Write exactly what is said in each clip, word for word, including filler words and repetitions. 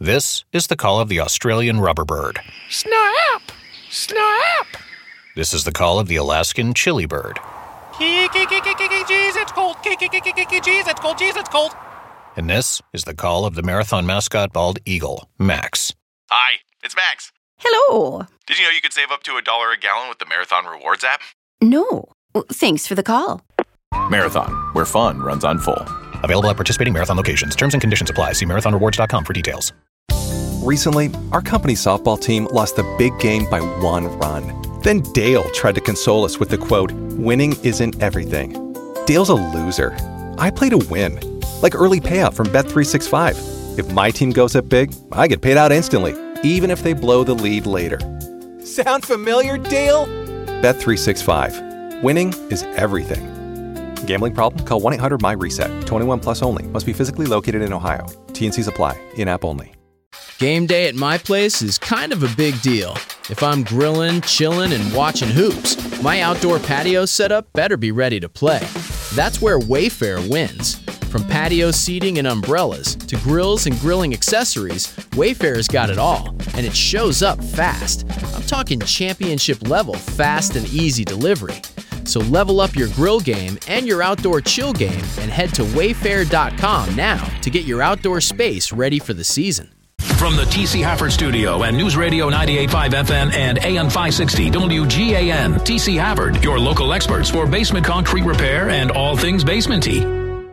This is the call of the Australian rubber bird. Snap! Snap! This is the call of the Alaskan chili bird. Jeez, it's cold. Jeez, it's cold. Jeez, it's cold. And this is the call of the marathon mascot bald eagle, Max. Hi, it's Max. Hello. Did you know you could save up to a dollar a gallon with the Marathon Rewards app? No. Thanks for the call. Marathon, where fun runs on full. Available at participating Marathon locations. Terms and conditions apply. See marathon rewards dot com for details. Recently, our company's softball team lost the big game by one run. Then Dale tried to console us with the quote, "Winning isn't everything." Dale's a loser. I play to win. Like early payout from Bet three sixty-five. If my team goes up big, I get paid out instantly, even if they blow the lead later. Sound familiar, Dale? Bet three sixty-five. Winning is everything. Gambling problem? Call one eight hundred M Y reset. twenty-one plus only. Must be physically located in Ohio. T N Cs apply. In-app only. Game day at my place is kind of a big deal. If I'm grilling, chilling, and watching hoops, my outdoor patio setup better be ready to play. That's where Wayfair wins. From patio seating and umbrellas to grills and grilling accessories, Wayfair's got it all, and it shows up fast. I'm talking championship level fast and easy delivery. So level up your grill game and your outdoor chill game and head to wayfair dot com now to get your outdoor space ready for the season. From the T C Hafford Studio and News Radio ninety-eight point five F M and A M five sixty W G A N, T C Hafford, your local experts for basement concrete repair and all things basement-y.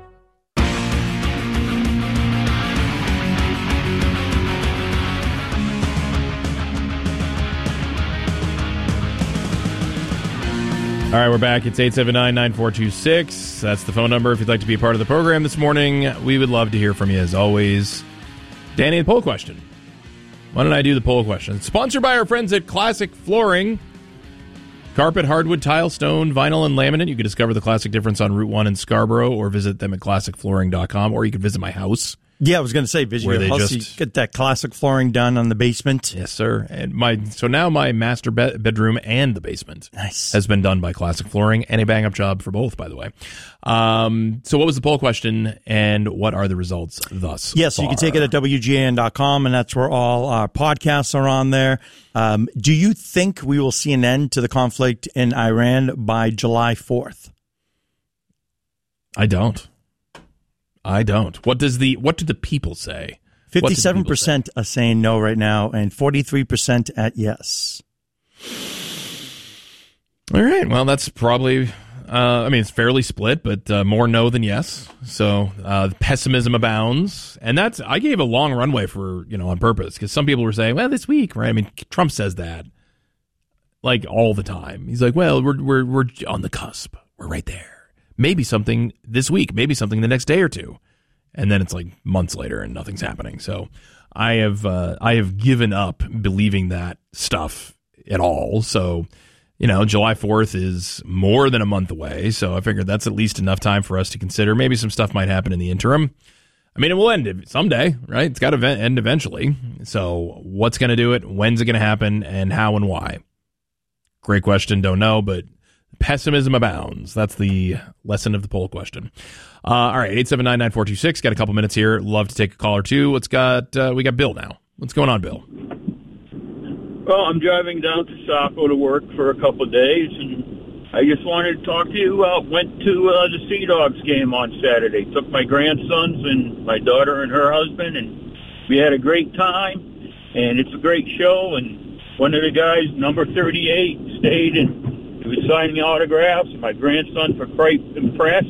All right, we're back. It's eight seven nine, nine four two six. That's the phone number if you'd like to be a part of the program this morning. We would love to hear from you as always. Danny, the poll question. Why don't I do the poll question? It's sponsored by our friends at Classic Flooring. Carpet, hardwood, tile, stone, vinyl, and laminate. You can discover the classic difference on Route one in Scarborough or visit them at classic flooring dot com, or you can visit my house. Yeah, I was going to say, visit your house. Just, you get that classic flooring done on the basement. Yes, sir. And my so now my master be- bedroom and the basement nice. has been done by Classic Flooring, and a bang-up job for both, by the way. Um, so what was the poll question, and what are the results thus Yes, far? you can take it at W G A N dot com, and that's where all our podcasts are on there. Um, do you think we will see an end to the conflict in Iran by July fourth? I don't. I don't. What does the what do the people say? Fifty-seven percent are saying no right now, and forty-three percent at yes. All right. Well, that's probably. Uh, I mean, it's fairly split, but uh, more no than yes. So uh, pessimism abounds, and that's. I gave a long runway for you know on purpose because some people were saying, "Well, this week, right?" I mean, Trump says that like all the time. He's like, "Well, we're we're we're on the cusp. We're right there." Maybe something this week, maybe something the next day or two. And then it's like months later and nothing's happening. So I have uh, I have given up believing that stuff at all. So, you know, July fourth is more than a month away. So I figured that's at least enough time for us to consider. Maybe some stuff might happen in the interim. I mean, it will end someday, right? It's got to end eventually. So what's going to do it? When's it going to happen? And how and why? Great question. Don't know, but pessimism abounds. That's the lesson of the poll question. Uh, all right, eight seven nine, nine four two six. Got a couple minutes here. Love to take a call or two. What's got? Uh, we got Bill now. What's going on, Bill? Well, I'm driving down to Saco to work for a couple of days, and I just wanted to talk to you. Uh, went to uh, the Sea Dogs game on Saturday. Took my grandsons and my daughter and her husband, and we had a great time. And it's a great show. And one of the guys, number thirty-eight, stayed and he was signing autographs, and my grandson were quite impressed.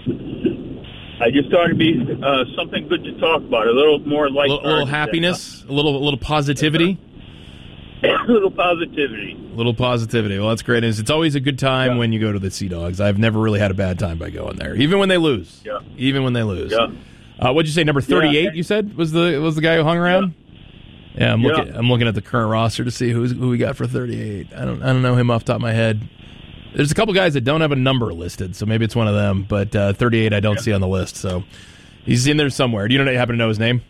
I just thought it'd be uh, something good to talk about, a little more light. A little, little happiness, a little, a little positivity. A little positivity. A little positivity. Well, that's great. It's always a good time yeah. when you go to the Sea Dogs. I've never really had a bad time by going there, even when they lose. Yeah. Even when they lose. Yeah. Uh, what'd you say? Number thirty-eight. Yeah. You said was the was the guy who hung around. Yeah, yeah I'm yeah. looking. I'm looking at the current roster to see who's who we got for thirty-eight. I don't. I don't know him off the top of my head. There's a couple guys that don't have a number listed, so maybe it's one of them. But uh, thirty-eight, I don't yeah. see on the list. So he's in there somewhere. Do you know? You happen to know his name?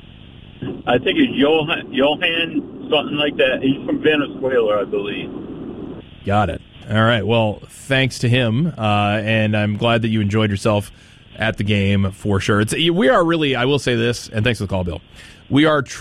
I think it's Johan, Johan, something like that. He's from Venezuela, I believe. Got it. All right. Well, thanks to him, uh, and I'm glad that you enjoyed yourself at the game for sure. It's we are really. I will say this, and thanks for the call, Bill. We are. Tr-